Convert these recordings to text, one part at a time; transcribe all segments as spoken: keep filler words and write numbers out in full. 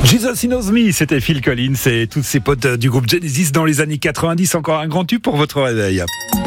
Jesus Knows Me, c'était Phil Collins et tous ses potes du groupe Genesis dans les années quatre-vingt-dix. Encore un grand tube pour votre réveil.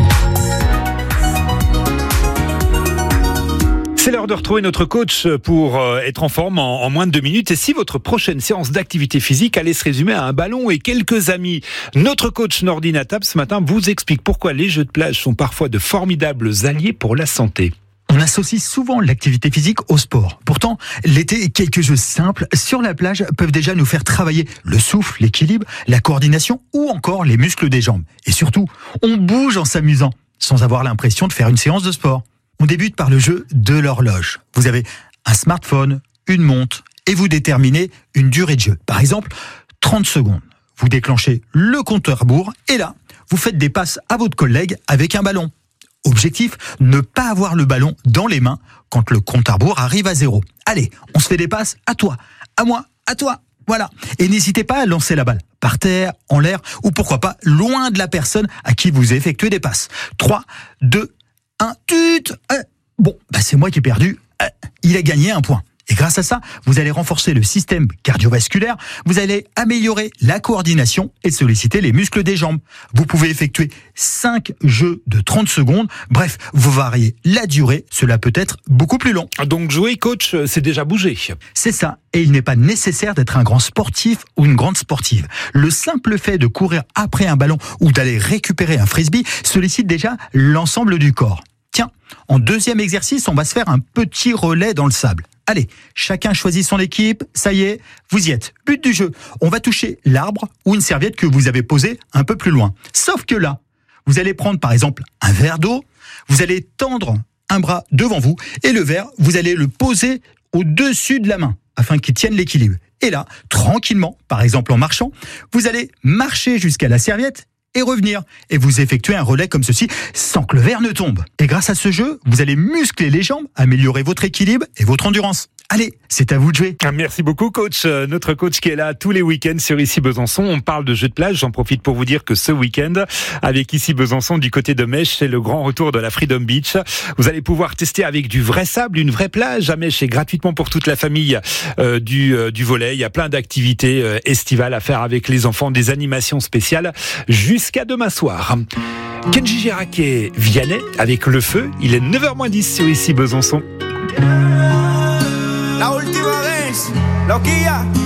C'est l'heure de retrouver notre coach pour être en forme en, en moins de deux minutes. Et si votre prochaine séance d'activité physique allait se résumer à un ballon et quelques amis, notre coach Nordine Attab ce matin vous explique pourquoi les jeux de plage sont parfois de formidables alliés pour la santé. On associe souvent l'activité physique au sport. Pourtant, l'été, quelques jeux simples sur la plage peuvent déjà nous faire travailler le souffle, l'équilibre, la coordination ou encore les muscles des jambes. Et surtout, on bouge en s'amusant, sans avoir l'impression de faire une séance de sport. On débute par le jeu de l'horloge. Vous avez un smartphone, une montre, et vous déterminez une durée de jeu. Par exemple, trente secondes. Vous déclenchez le compteur à rebours, et là, vous faites des passes à votre collègue avec un ballon. Objectif, ne pas avoir le ballon dans les mains quand le compte à rebours arrive à zéro. Allez, on se fait des passes à toi, à moi, à toi. Voilà. Et n'hésitez pas à lancer la balle par terre, en l'air, ou pourquoi pas loin de la personne à qui vous effectuez des passes. trois, deux, un, tut. Euh, bon, bah c'est moi qui ai perdu. Euh, il a gagné un point. Et grâce à ça, vous allez renforcer le système cardiovasculaire, vous allez améliorer la coordination et solliciter les muscles des jambes. Vous pouvez effectuer cinq jeux de trente secondes. Bref, vous variez la durée, cela peut être beaucoup plus long. Donc jouer, coach, c'est déjà bouger. C'est ça, et il n'est pas nécessaire d'être un grand sportif ou une grande sportive. Le simple fait de courir après un ballon ou d'aller récupérer un frisbee sollicite déjà l'ensemble du corps. Tiens, en deuxième exercice, on va se faire un petit relais dans le sable. Allez, chacun choisit son équipe, ça y est, vous y êtes. But du jeu, on va toucher l'arbre ou une serviette que vous avez posée un peu plus loin. Sauf que là, vous allez prendre par exemple un verre d'eau, vous allez tendre un bras devant vous et le verre, vous allez le poser au-dessus de la main afin qu'il tienne l'équilibre. Et là, tranquillement, par exemple en marchant, vous allez marcher jusqu'à la serviette et revenir. Et vous effectuez un relais comme ceci sans que le verre ne tombe. Et grâce à ce jeu, vous allez muscler les jambes, améliorer votre équilibre et votre endurance. Allez, c'est à vous de jouer. Merci beaucoup, coach. Notre coach qui est là tous les week-ends sur Ici Besançon. On parle de jeux de plage. J'en profite pour vous dire que ce week-end, avec Ici Besançon, du côté de Mèche, c'est le grand retour de la Freedom Beach. Vous allez pouvoir tester avec du vrai sable, une vraie plage à Mèche et gratuitement pour toute la famille euh, du, euh, du volet. Il y a plein d'activités euh, estivales à faire avec les enfants, des animations spéciales jusqu'à demain soir. Kenji Girac et Vianney avec Le Feu. Il est neuf heures moins dix sur Ici Besançon. La última vez, loquilla.